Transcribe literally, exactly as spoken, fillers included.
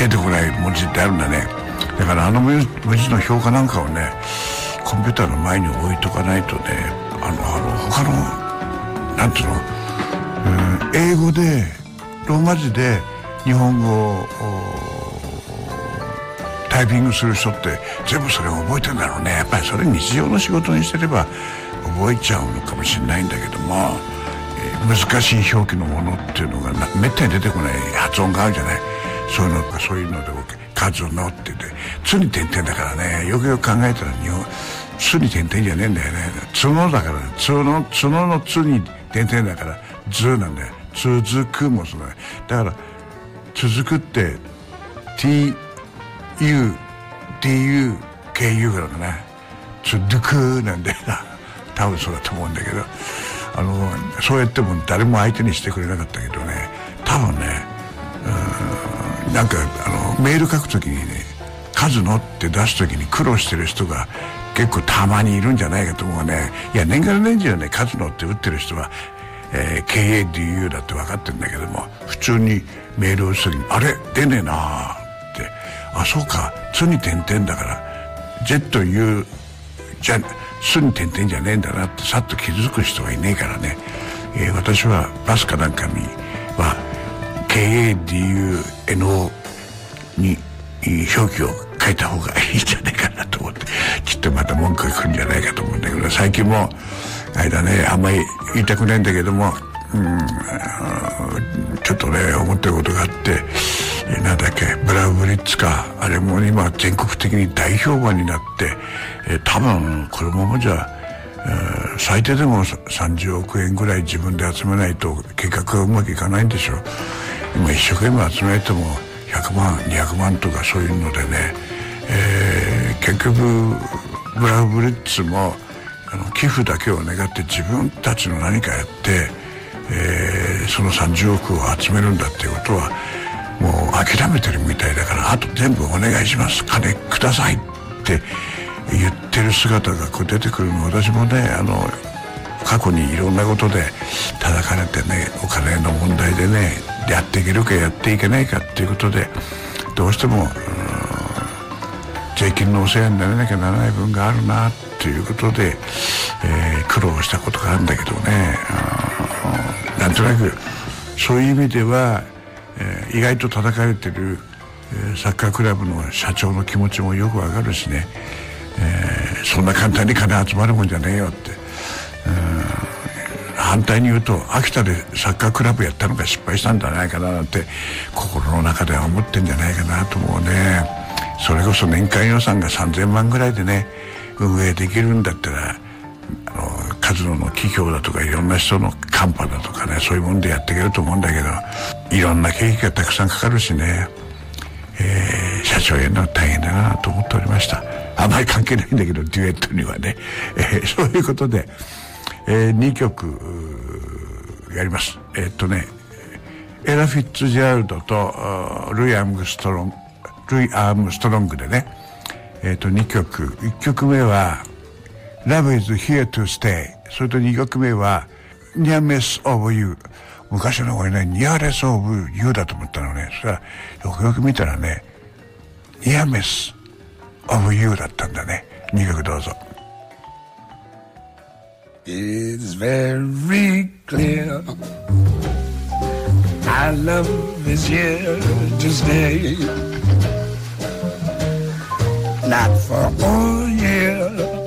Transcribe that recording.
出てこない文字ってあるんだね。だからあの文字の評価なんかをねコンピューターの前に置いとかないとね、あのあの他のなんていうの、うん、英語でローマ字で日本語をタイピングする人って全部それを覚えてるんだろうね。やっぱりそれ日常の仕事にしてれば覚えちゃうのかもしれないんだけども、えー、難しい表記のものっていうのがめったに出てこない発音があるじゃない。そういうのとかそういうので数を直ってて「つ」に点々だからね、よくよく考えたら日本「つ」に点々じゃねえんだよね。角だから角の角の「つ」に点々だから「ず」なんだよ。続くもそうだね。だから続くって T U D U K U からかな、続くなんだよな。多分そうだと思うんだけど、あのそうやっても誰も相手にしてくれなかったけどね、多分ね、うん、なんかあのメール書くときにね「数の」って出すときに苦労してる人が結構たまにいるんじゃないかと思うね。いや年がら年中ね「数の」って打ってる人は、えー、ケーエーディーユー だって分かってるんだけども、普通にメールを打つときに「あれ出ねえな」って「あそうかつに点々だから「Z」というじゃすに点々じゃねえんだな」ってさっと気づく人はいねえからね、えー、私はバスかなんかには ケーエーディーユーエヌオー に表記を書いた方がいいんじゃないかなと思って、きっとまた文句が来るんじゃないかと思うんだけど、最近もあれだね、あんまり言いたくないんだけども、うん、ちょっとね思ってることがあって、えなんだっけブラウブリッツか、あれも今全国的に大評判になって、え多分このままじゃ、えー、最低でもさんじゅうおくえんぐらい自分で集めないと計画がうまくいかないんでしょう。今一生懸命集めてもひゃくまんにひゃくまんとかそういうのでね、えー、結局ブラウブリッツもあの寄付だけを願って自分たちの何かやって、えー、そのさんじゅうおくを集めるんだっていうことはもう諦めてるみたいだから、あと全部お願いします、金くださいって言ってる姿がこう出てくるの。私もねあの過去にいろんなことで叩かれてね、お金の問題でねやっていけるかやっていけないかっていうことでどうしても税金のお世話にならなきゃならない分があるなっていうことで、えー、苦労したことがあるんだけどね、なんとなくそういう意味では、えー、意外と叩かれてる、えー、サッカークラブの社長の気持ちもよくわかるしね、えー、そんな簡単に金集まるもんじゃねえよって、反対に言うと秋田でサッカークラブやったのが失敗したんじゃないかななんて心の中では思ってんじゃないかなと思うね。それこそ年間予算がさんぜんまんぐらいでね運営できるんだったら、あの数の企業だとかいろんな人のカンパだとかね、そういうもんでやっていけると思うんだけど、いろんな経費がたくさんかかるしね、えー、社長やるのは大変だなと思っておりました。あまり関係ないんだけどデュエットにはね、えー、そういうことで、えー、にきょくやります。えー、っとねエラ・フィッツジェラルドとルイ・アームストロングルイ・アームストロングでね、えー、っとにきょく、いっきょくめは Love is here to stay、 それとにきょくめは Nearness of you。 昔の俺ね Nearness of you だと思ったのね、それはよくよく見たらね Nearness of you だったんだね。にきょくどうぞ。 It's very clear our love is here to stay, not for all year